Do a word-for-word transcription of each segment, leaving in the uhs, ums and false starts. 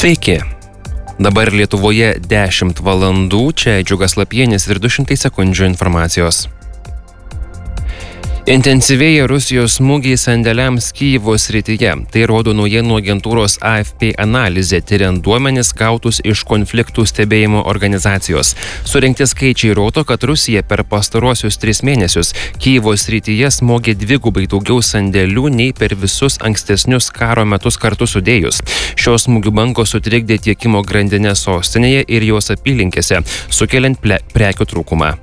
Sveiki. Dabar Lietuvoje dešimt valandų, čia Džiugas Lapienis ir du šimtai sekundžių informacijos. Intensyvėja Rusijos smūgiai sandėliams Kyjivo srityje. Tai rodo naujienų agentūros A F P analizė, tyriant duomenis gautus iš konfliktų stebėjimo organizacijos. Surinkti skaičiai rodo, kad Rusija per pastaruosius tris mėnesius Kyjivo srityje smogė dvigubai daugiau sandėlių nei per visus ankstesnius karo metus kartu sudėjus. Šios smūgių bangos sutrikdė tiekimo grandinę sostinėje ir jos apylinkėse, sukeliant ple- prekių trūkumą.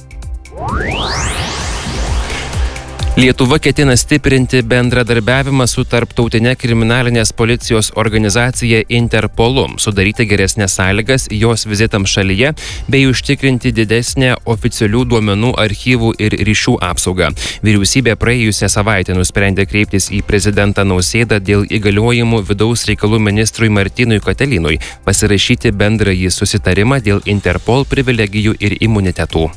Lietuva ketina stiprinti bendradarbiavimą su tarptautinė kriminalinės policijos organizacija Interpolu, sudaryti geresnės sąlygas jos vizitams šalyje bei užtikrinti didesnę oficialių duomenų archyvų ir ryšių apsaugą. Vyriausybė praėjusią savaitę nusprendė kreiptis į prezidentą Nausėdą dėl įgaliojimų vidaus reikalų ministrui Martynui Katelynui pasirašyti bendrąjį susitarimą dėl Interpol privilegijų ir imunitetų.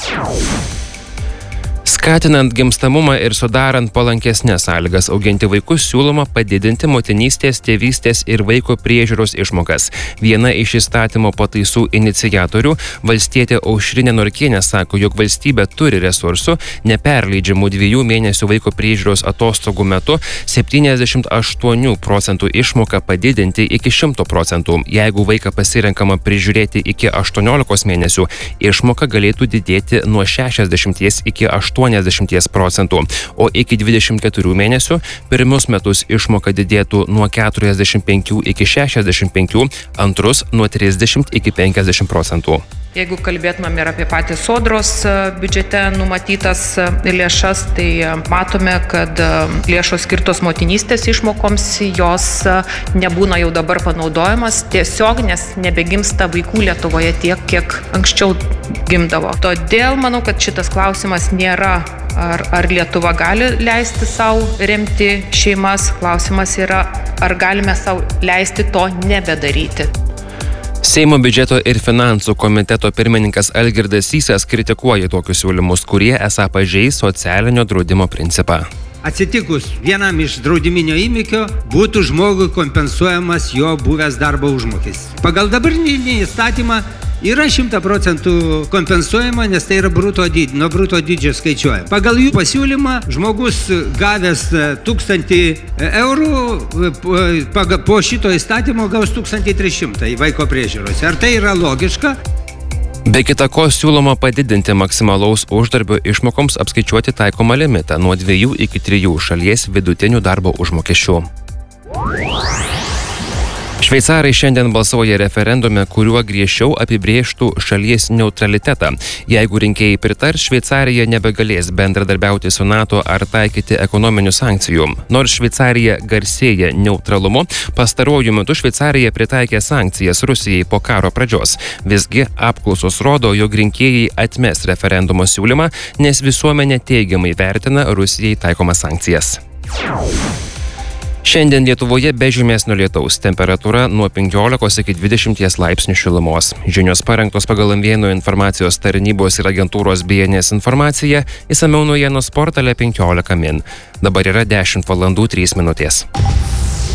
Skatinant gimstamumą ir sudarant palankesnės sąlygas auginti vaikus, siūloma padidinti motinystės, tėvystės ir vaiko priežiūros išmokas. Viena iš įstatymo pataisų iniciatorių, valstietė Aušrinė Norkienė, sako, jog valstybė turi resursų neperleidžiamų dviejų mėnesių vaiko priežiūros atostogų metu septyniasdešimt aštuonių procentų išmoką padidinti iki šimto procentų. Jeigu vaiką pasirenkama prižiūrėti iki aštuoniolikos mėnesių, išmoka galėtų didėti nuo šešiasdešimties iki aštuoniasdešimties procentų, o iki dvidešimt keturių mėnesių pirmus metus išmoka didėtų nuo keturiasdešimt penkių iki šešiasdešimt penkių, antrus nuo trisdešimt iki penkiasdešimt procentų. Jeigu kalbėtumėm ir apie patį sodros biudžete numatytas lėšas, tai matome, kad lėšos skirtos motinystės išmokoms, jos nebūna jau dabar panaudojamas tiesiog, nes nebegimsta vaikų Lietuvoje tiek, kiek anksčiau gimdavo. Todėl manau, kad šitas klausimas nėra, ar, ar Lietuva gali leisti savo remti šeimas. Klausimas yra, ar galime savo leisti to nebedaryti. Seimo biudžeto ir finansų komiteto pirmininkas Algirdas Sysas kritikuoja tokius siūlymus, kurie esą pažeis socialinio draudimo principą. Atsitikus vienam iš draudiminio įvykio būtų žmogui kompensuojamas jo buvęs darbo užmokestis. Pagal dabartinį įstatymą yra šimta procentų kompensuojama, nes tai yra bruto dydžio, nuo bruto dydžio skaičiuoja. Pagal jų pasiūlymą žmogus gavęs tūkstantį eurų po šito įstatymo gaus tūkstantį tris šimtus vaiko priežiūros. Ar tai yra logiška? Be kita ko, siūloma padidinti maksimalaus uždarbio išmokoms apskaičiuoti taikomą limitą nuo dviejų iki trijų šalies vidutinių darbo užmokesčių. Šveicarai šiandien balsuoja referendume, kuriuo griežčiau apibrėžtų šalies neutralitetą. Jeigu rinkėjai pritars, Šveicarija nebegalės bendradarbiauti su NATO ar taikyti ekonominių sankcijų. Nors Šveicarija garsėja neutralumu, pastaruoju metu Šveicarija pritaikė sankcijas Rusijai po karo pradžios. Visgi apklausos rodo, jog rinkėjai atmes referendumo siūlymą, nes visuomenė teigiamai vertina Rusijai taikomas sankcijas. Šiandien Lietuvoje be žymesnio lietaus, temperatūra nuo penkiolikos iki dvidešimties laipsnių šilumos. Žinios parengtos pagal M vieno informacijos tarnybos ir agentūros B N S informaciją, išsamiau naujienos portale penkiolika min. Dabar yra dešimt valandų trys minutės.